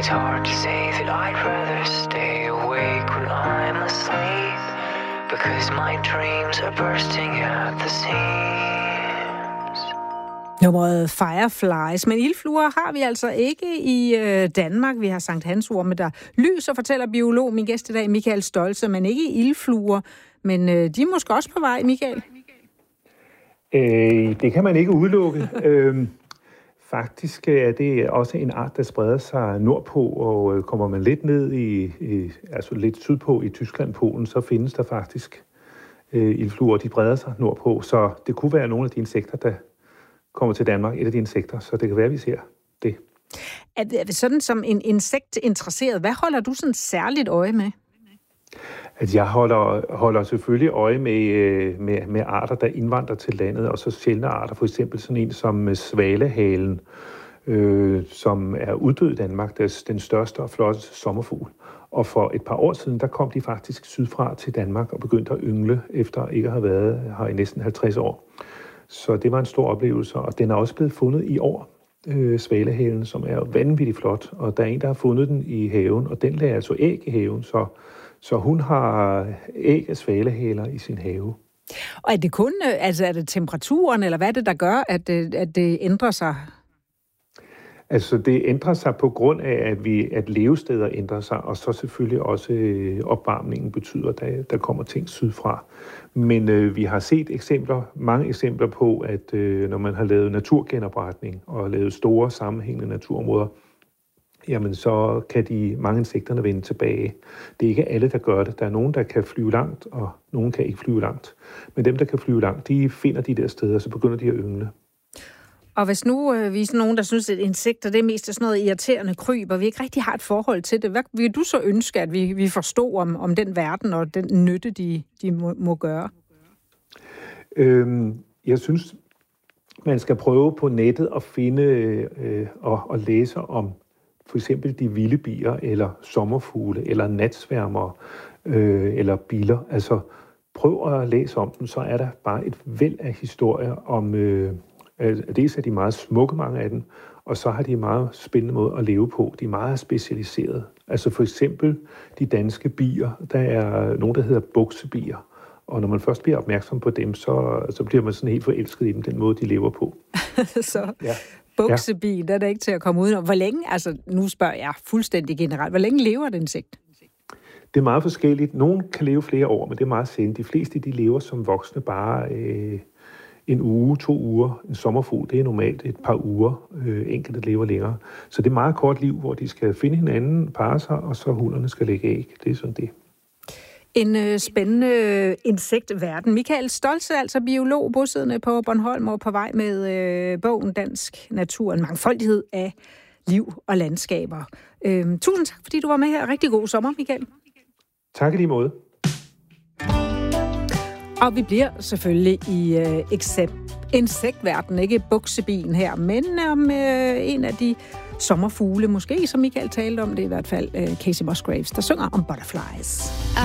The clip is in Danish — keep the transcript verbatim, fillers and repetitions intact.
It's hard to say that I'd rather stay awake when I'm asleep, because my dreams are bursting at the seams. Nummeret Fireflies, men ildfluer har vi altså ikke i øh, Danmark. Vi har Sankt Hans orme, der lyser, fortæller biolog, min gæst i dag, Michael Stoltze, men ikke ildfluer. Men øh, de er måske også på vej, Michael? Øh, det kan man ikke udelukke. øh, faktisk er det også en art, der spreder sig nordpå, og øh, kommer man lidt ned i, i, altså lidt sydpå i Tyskland, Polen, så findes der faktisk øh, ildfluer, de breder sig nordpå. Så det kunne være nogle af de insekter, der kommer til Danmark, et af de insekter, så det kan være, at vi ser det. Er det sådan som en insektinteresseret, hvad holder du sådan særligt øje med? Altså, jeg holder, holder selvfølgelig øje med, med, med arter, der indvandrer til landet, og så sjældne arter, for eksempel sådan en som svalehalen, øh, som er uddød i Danmark, der er den største og flotteste sommerfugl. Og for et par år siden, der kom de faktisk sydfra til Danmark og begyndte at yngle, efter ikke at have været her i næsten halvtreds år. Så det var en stor oplevelse, og den er også blevet fundet i år, øh, svalehalen, som er vanvittigt flot. Og der er en, der har fundet den i haven, og den lagde altså æg i haven, så, så hun har æg af svalehaler i sin have. Og er det kun, altså er det temperaturen, eller hvad er det, der gør, at det, at det ændrer sig? Altså, det ændrer sig på grund af, at, vi, at levesteder ændrer sig, og så selvfølgelig også øh, opvarmningen betyder, at der, der kommer ting sydfra. Men øh, vi har set eksempler, mange eksempler på, at øh, når man har lavet naturgenopretning og lavet store sammenhængende naturområder, jamen så kan de mange insekterne vende tilbage. Det er ikke alle, der gør det. Der er nogen, der kan flyve langt, og nogen kan ikke flyve langt. Men dem, der kan flyve langt, de finder de der steder, så begynder de at yngle. Og hvis nu øh, vi er nogen, der synes, at insekter det er mest sådan noget irriterende kryb, og vi ikke rigtig har et forhold til det, hvad vil du så ønske, at vi, vi forstår om, om den verden og den nytte, de, de må, må gøre? Øhm, jeg synes, man skal prøve på nettet at finde øh, og, og læse om for eksempel de vilde bier, eller sommerfugle, eller natsværmere, øh, eller biller. Altså prøv at læse om dem, så er der bare et væld af historier om... Øh, Dels er de meget smukke, mange af dem, og så har de en meget spændende måde at leve på. De er meget specialiserede. Altså for eksempel de danske bier, der er nogen, der hedder buksebier. Og når man først bliver opmærksom på dem, så, så bliver man sådan helt forelsket i dem, den måde, de lever på. så ja. Buksebi, der er der ikke til at komme ud. Hvor længe, altså nu spørger jeg fuldstændig generelt, hvor længe lever et insekt? Det er meget forskelligt. Nogle kan leve flere år, men det er meget sjældent. De fleste, de lever som voksne bare... Øh, en uge, to uger. En sommerfugl, det er normalt et par uger. Øh, enkelte lever længere. Så det er meget kort liv, hvor de skal finde hinanden, parre sig, og så hunderne skal lægge æg. Det er sådan det. En øh, spændende insektverden. Michael Stoltze, altså biolog, bosiddende på Bornholm og på vej med øh, bogen Dansk Natur, en mangfoldighed af liv og landskaber. Øh, tusind tak, fordi du var med her. Rigtig god sommer, Michael. Tak i lige måde. Og vi bliver selvfølgelig i øh, insektverdenen, ikke buksebien her, men om øh, en af de sommerfugle, måske, som Michael talte om, det er i hvert fald øh, Kacey Musgraves, der synger om butterflies.